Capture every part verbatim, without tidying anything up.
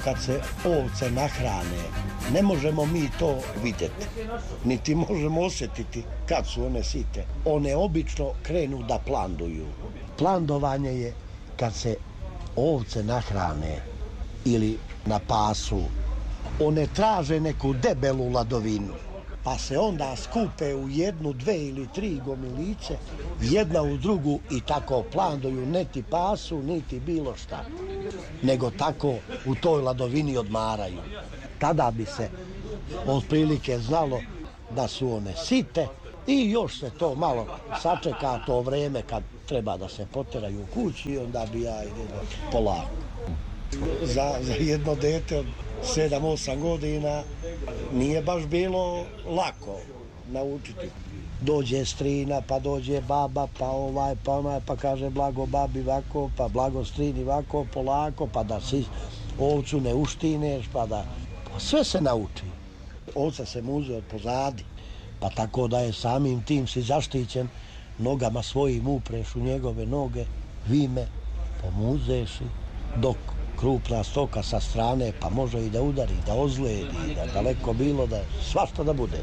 kad se ovce nahrane, ne možemo mi to vidjeti, niti možemo osjetiti kad su one site. One obično krenu da planduju. Plandovanje je kad se ovce nahrane ili na pasu. One traže neku debelu ladovinu, pa se onda skupe u jednu, dve ili tri gomilice, jedna u drugu i tako planduju, niti pasu, niti bilo šta, nego tako u toj ladovini odmaraju. Tada bi se otprilike znalo da su one site i još se to malo sačeka to vreme kad treba da se poteraju u kući i onda bi ja ide polako. Za, za jedno dete od sedam osam godina nije baš bilo lako naučiti. Dođe strina, pa dođe baba, pa ovaj, pa onaj, pa kaže blago babi ovako, pa blago strini ovako, polako, pa da si ovcu ne uštineš, pa da... Pa sve se nauči. Ovca se muze od pozadi, pa tako da je samim tim si zaštićen, nogama svojim upreš u njegove noge, vime, pomuzeš i dok krupna stoka sa strane, pa može i da udari, da ozledi, da daleko bilo, da svašta da bude.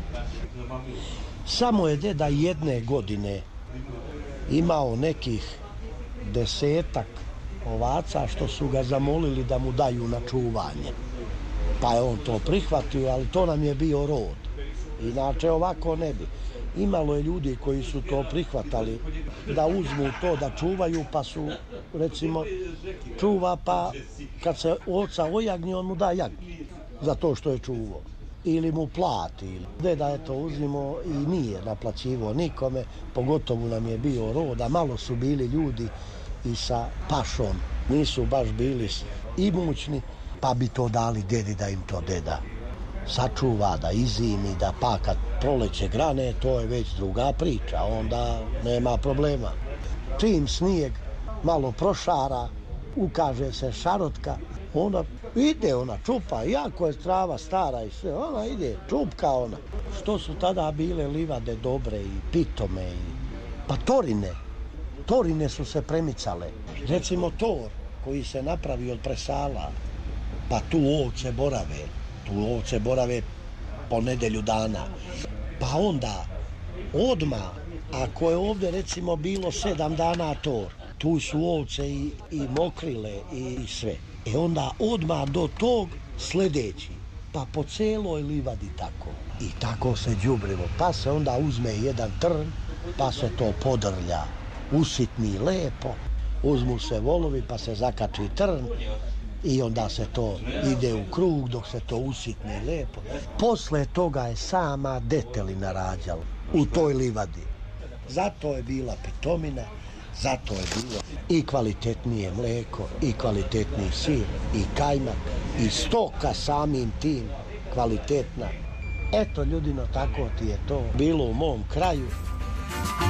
Samo je deda jedne godine imao nekih desetak ovaca što su ga zamolili da mu daju na čuvanje. Pa je on to prihvatio, ali to nam je bio rod. Inače ovako ne bi. Imalo je ljudi koji su to prihvatali da uzmu to da čuvaju, pa su recimo čuva, pa kad se ovca ojagnji, on mu da jagnji za to što je čuvao. Ili mu plati. Deda je to uzimo i nije naplaćivo nikome, pogotovo nam je bio rod, a malo su bili ljudi i sa pašom. Nisu baš bili imućni, pa bi to dali dedi da im to deda sačuva, da izimi, da pa kad proleće grane, to je već druga priča, onda nema problema. Čim snijeg malo prošara, ukaže se šarotka, onda ide ona čupa, iako je trava stara i sve, ona ide, čupka ona. Što su tada bile livade dobre i pitome, i... pa torine, torine su se premicale. Recimo tor koji se napravi od presala, pa tu ovce borave, tu ovce borave po nedelju dana. Pa onda, odmah, ako je ovdje recimo bilo sedam dana tor, tu su ovce i, i mokrile i, i sve. E onda odmah do tog sljedeći, pa po celoj livadi tako. I tako se đubrivo, pa se onda uzme jedan trn, pa se to podrlja, usitni lepo, uzmu se volovi pa se zakači trn i onda se to ide u krug dok se to usitni lepo. Posle toga je sama detelina rađala u toj livadi. Zato je bila pitomina, zato je bilo i kvalitetnije mlijeko, i kvalitetniji sir, i kajmak, i stoka samim tim kvalitetna. Eto, ljudino, tako ti je to bilo u mom kraju.